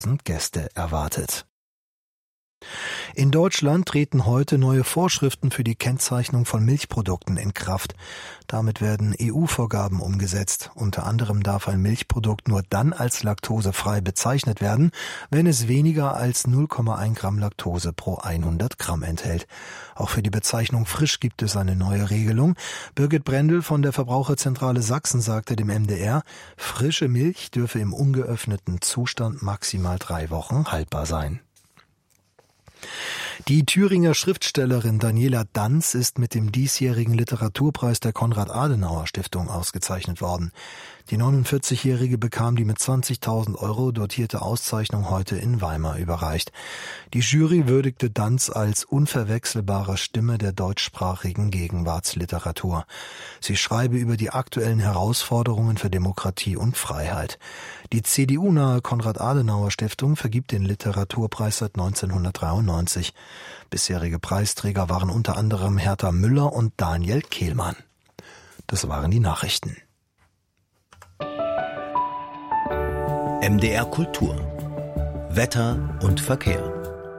Gäste erwartet. In Deutschland treten heute neue Vorschriften für die Kennzeichnung von Milchprodukten in Kraft. Damit werden EU-Vorgaben umgesetzt. Unter anderem darf ein Milchprodukt nur dann als laktosefrei bezeichnet werden, wenn es weniger als 0,1 Gramm Laktose pro 100 Gramm enthält. Auch für die Bezeichnung frisch gibt es eine neue Regelung. Birgit Brendel von der Verbraucherzentrale Sachsen sagte dem MDR, frische Milch dürfe im ungeöffneten Zustand maximal 3 Wochen haltbar sein. Die Thüringer Schriftstellerin Daniela Danz ist mit dem diesjährigen Literaturpreis der Konrad-Adenauer-Stiftung ausgezeichnet worden. Die 49-Jährige bekam die mit 20.000 € dotierte Auszeichnung heute in Weimar überreicht. Die Jury würdigte Danz als unverwechselbare Stimme der deutschsprachigen Gegenwartsliteratur. Sie schreibe über die aktuellen Herausforderungen für Demokratie und Freiheit. Die CDU-nahe Konrad-Adenauer-Stiftung vergibt den Literaturpreis seit 1993. Bisherige Preisträger waren unter anderem Hertha Müller und Daniel Kehlmann. Das waren die Nachrichten. MDR Kultur. Wetter und Verkehr.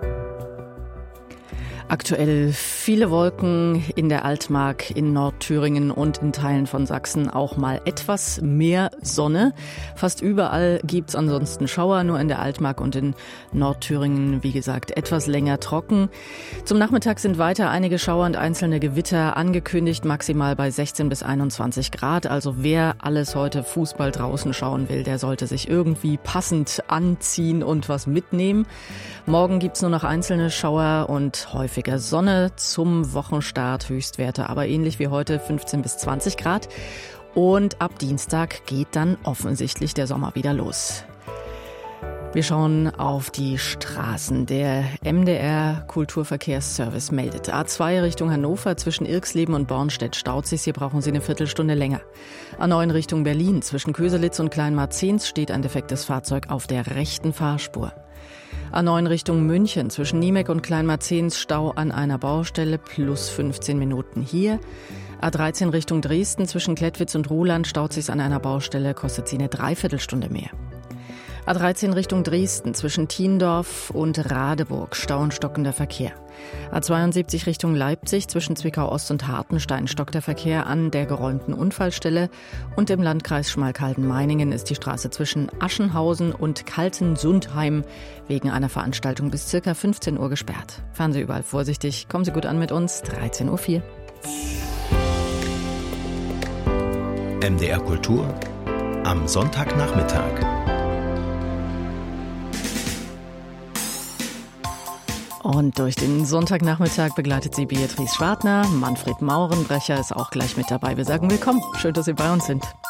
Aktuell viele Wolken in der Altmark, in Nordthüringen und in Teilen von Sachsen auch mal etwas mehr Sonne. Fast überall gibt's ansonsten Schauer, nur in der Altmark und in Nordthüringen, wie gesagt, etwas länger trocken. Zum Nachmittag sind weiter einige Schauer und einzelne Gewitter angekündigt, maximal bei 16 bis 21 Grad. Also wer alles heute Fußball draußen schauen will, der sollte sich irgendwie passend anziehen und was mitnehmen. Morgen gibt's nur noch einzelne Schauer und häufiger Sonne zum Wochenstart, Höchstwerte aber ähnlich wie heute 15 bis 20 Grad. Und ab Dienstag geht dann offensichtlich der Sommer wieder los. Wir schauen auf die Straßen. Der MDR Kulturverkehrsservice meldet. A2 Richtung Hannover zwischen Irxleben und Bornstedt staut sich. Hier brauchen Sie eine Viertelstunde länger. A9 Richtung Berlin zwischen Köselitz und Kleinmarzens steht ein defektes Fahrzeug auf der rechten Fahrspur. A9 Richtung München zwischen Niemek und Kleinmarzens Stau an einer Baustelle plus 15 Minuten hier. A13 Richtung Dresden zwischen Klettwitz und Ruhland staut sich an einer Baustelle, kostet sie eine Dreiviertelstunde mehr. A13 Richtung Dresden zwischen Thiendorf und Radeburg, Stau und stockender Verkehr. A72 Richtung Leipzig zwischen Zwickau-Ost und Hartenstein stockt der Verkehr an der geräumten Unfallstelle. Und im Landkreis Schmalkalden-Meiningen ist die Straße zwischen Aschenhausen und Kaltensundheim wegen einer Veranstaltung bis ca. 15 Uhr gesperrt. Fahren Sie überall vorsichtig, kommen Sie gut an mit uns, 13.04 Uhr. MDR Kultur am Sonntagnachmittag. Und durch den Sonntagnachmittag begleitet sie Beatrice Schwartner. Manfred Maurenbrecher ist auch gleich mit dabei. Wir sagen willkommen. Schön, dass Sie bei uns sind.